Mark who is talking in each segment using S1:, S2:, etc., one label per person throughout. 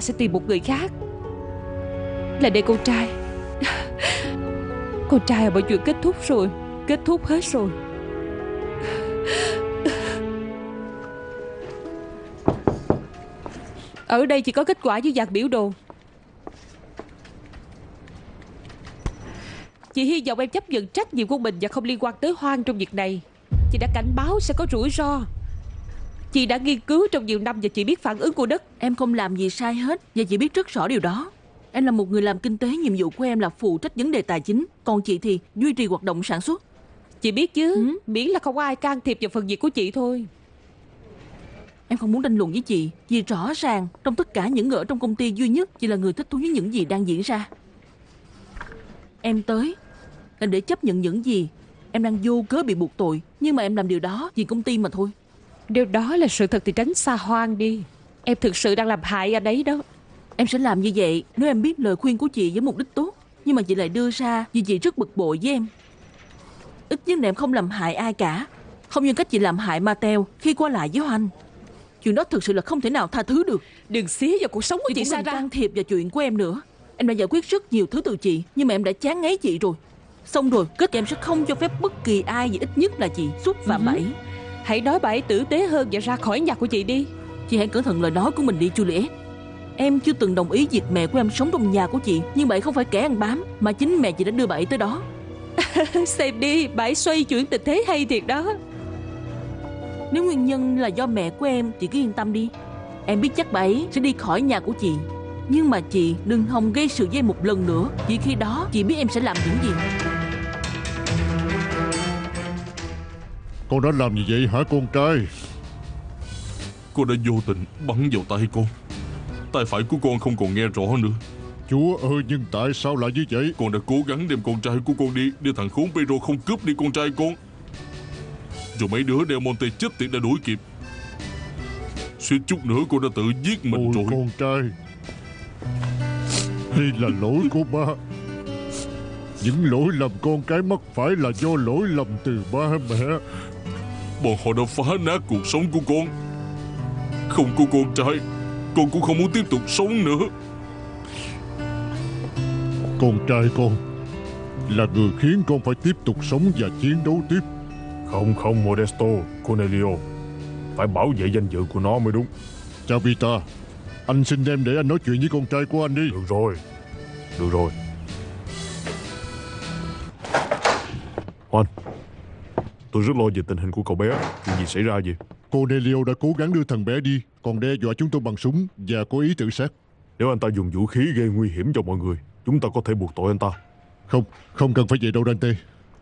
S1: sẽ tìm một người khác. Là để con trai. Con trai mọi chuyện kết thúc rồi. Kết thúc hết rồi. Ở đây chỉ có kết quả với dàn biểu đồ. Chị hy vọng em chấp nhận trách nhiệm của mình và không liên quan tới Hoang trong việc này. Chị đã cảnh báo sẽ có rủi ro. Chị đã nghiên cứu trong nhiều năm và chị biết phản ứng của đất.
S2: Em không làm gì sai hết và chị biết rất rõ điều đó. Em là một người làm kinh tế, nhiệm vụ của em là phụ trách vấn đề tài chính. Còn chị thì duy trì hoạt động sản xuất.
S1: Chị biết chứ, miễn là không có ai can thiệp vào phần việc của chị thôi.
S2: Em không muốn tranh luận với chị, vì rõ ràng trong tất cả những người ở trong công ty duy nhất chị là người thích thú với những gì đang diễn ra. Em tới là để chấp nhận những gì em đang vô cớ bị buộc tội, nhưng mà em làm điều đó vì công ty mà thôi.
S1: Điều đó là sự thật thì tránh xa Hoang đi. Em thực sự đang làm hại anh ấy đó.
S2: Em sẽ làm như vậy nếu em biết lời khuyên của chị với mục đích tốt, nhưng mà chị lại đưa ra vì chị rất bực bội với em. Ít nhất là em không làm hại ai cả, không như cách chị làm hại Mateo khi qua lại với Hoan. Chuyện đó thực sự là không thể nào tha thứ được.
S1: Đừng xía vào cuộc sống của chị
S2: Sarah.
S1: Sarah.
S2: Can thiệp vào chuyện của em nữa. Em đã giải quyết rất nhiều thứ từ chị, nhưng mà em đã chán ngấy chị rồi. Xong rồi, kết em sẽ không cho phép bất kỳ ai, vì ít nhất là chị, xúc phạm bà ấy.
S1: Hãy nói bà ấy tử tế hơn và ra khỏi nhà của chị đi.
S2: Chị hãy cẩn thận lời nói của mình đi, Juliet. Em chưa từng đồng ý việc mẹ của em sống trong nhà của chị, nhưng bà ấy không phải kẻ ăn bám, mà chính mẹ chị đã đưa bà ấy tới đó.
S1: Xem đi, bà ấy xoay chuyển tình thế hay thiệt đó.
S2: Nếu nguyên nhân là do mẹ của em, chị cứ yên tâm đi. Em biết chắc bà ấy sẽ đi khỏi nhà của chị. Nhưng mà chị đừng hòng gây sự với em một lần nữa, vì khi đó chị biết em sẽ làm những gì.
S3: Con đã làm gì vậy hả con trai?
S4: Con đã vô tình bắn vào tay con. Tay phải của con không còn nghe rõ nữa.
S3: Chúa ơi, nhưng tại sao lại như vậy?
S4: Con đã cố gắng đem con trai của con đi, để thằng khốn Pedro không cướp đi con trai con. Rồi mấy đứa Del Monte chết tiệt đã đuổi kịp. Suýt chút nữa con đã tự giết mình
S3: Ôi
S4: rồi.
S3: con trai, đây là lỗi của ba. Những lỗi lầm con cái mắc phải là do lỗi lầm từ ba mẹ.
S4: Bọn họ đã phá nát cuộc sống của con. Không có con trai, con cũng không muốn tiếp tục sống nữa.
S3: Con trai con là người khiến con phải tiếp tục sống và chiến đấu tiếp.
S5: Không Modesto, Cornelio. Phải bảo vệ danh dự của nó mới đúng.
S3: Chavita, anh xin em để anh nói chuyện với con trai của anh đi.
S5: Được rồi. Juan, tôi rất lo về tình hình của cậu bé. Chuyện gì xảy ra vậy?
S3: Cornelio đã cố gắng đưa thằng bé đi, còn đe dọa chúng tôi bằng súng và có ý tự sát.
S5: Nếu anh ta dùng vũ khí gây nguy hiểm cho mọi người, chúng ta có thể buộc tội anh ta.
S3: Không cần phải vậy đâu Dante.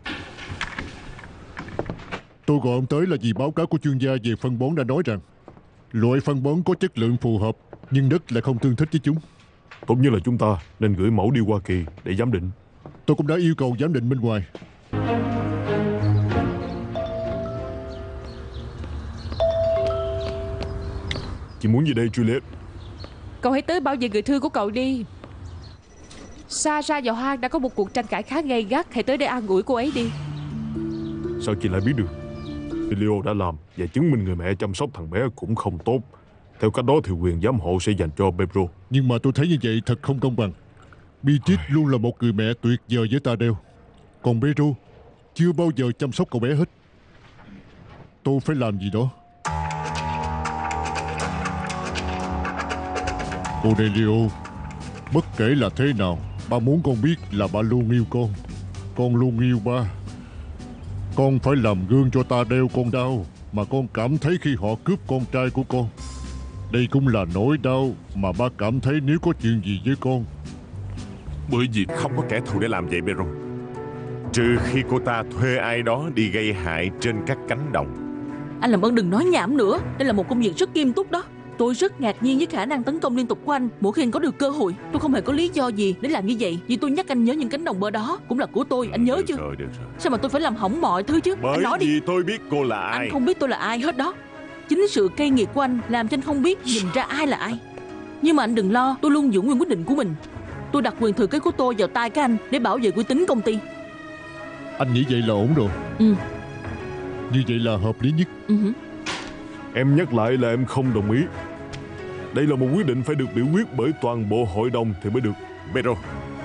S3: Tôi gọi ông tới là vì báo cáo của chuyên gia về phân bón đã nói rằng loại phân bón có chất lượng phù hợp, nhưng đất lại không tương thích với chúng.
S5: Tốt nhất là chúng ta nên gửi mẫu đi Hoa Kỳ để giám định.
S3: Tôi cũng đã yêu cầu giám định bên ngoài.
S5: Chị muốn gì đây, Juliet?
S1: Cậu hãy tới bảo vệ người thương của cậu đi. Sarah và Hoang đã có một cuộc tranh cãi khá gay gắt. Hãy tới để an ủi cô ấy đi.
S5: Sao chị lại biết được? Leo đã làm và chứng minh người mẹ chăm sóc thằng bé cũng không tốt. Theo cách đó thì quyền giám hộ sẽ dành cho Pedro.
S3: Nhưng mà tôi thấy như vậy thật không công bằng. Beatrice luôn là một người mẹ tuyệt vời với Tadeo, còn Pedro chưa bao giờ chăm sóc cậu bé hết. Tôi phải làm gì đó. Cornelio, bất kể là thế nào, ba muốn con biết là ba luôn yêu con. Con luôn yêu ba. Con phải làm gương cho Tadeo con đau mà con cảm thấy khi họ cướp con trai của con. Đây cũng là nỗi đau mà ba cảm thấy nếu có chuyện gì với con.
S4: Bởi vì
S6: Không có kẻ thù để làm vậy, Pedro. Trừ khi cô ta thuê ai đó đi gây hại trên các cánh đồng.
S2: Anh làm ơn đừng nói nhảm nữa. Đây là một công việc rất nghiêm túc đó. Tôi rất ngạc nhiên với khả năng tấn công liên tục của anh. Mỗi khi anh có được cơ hội, tôi không hề có lý do gì để làm như vậy. Vì tôi nhắc anh nhớ những cánh đồng bờ đó cũng là của tôi. Anh nhớ chưa?
S6: Được rồi.
S2: Sao mà tôi phải làm hỏng mọi thứ chứ?
S6: Bởi
S2: Anh nói đi.
S6: vì tôi biết cô là ai.
S2: Anh không biết tôi là ai hết đó. Chính sự cay nghiệt của anh làm cho anh không biết nhìn ra ai là ai. Nhưng mà anh đừng lo, tôi luôn giữ nguyên quyết định của mình. Tôi đặt quyền thừa kế của tôi vào tay các anh để bảo vệ uy tín công ty.
S3: Anh nghĩ vậy là ổn rồi. Như vậy là hợp lý nhất.
S5: Em nhắc lại là em không đồng ý. Đây là một quyết định phải được biểu quyết bởi toàn bộ hội đồng thì mới được.
S6: Pedro,